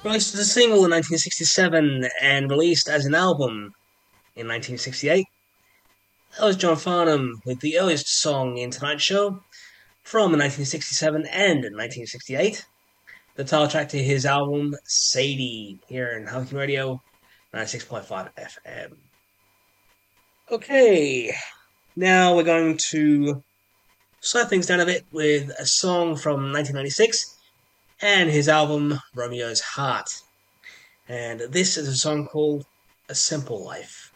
Released as a single in 1967 and released as an album in 1968. That was John Farnham with the earliest song in Tonight Show from 1967 and 1968. The title track to his album Sadie here in Hunky Radio 96.5 FM. Okay, now we're going to slow things down a bit with a song from 1996 and his album Romeo's Heart. And this is a song called A Simple Life.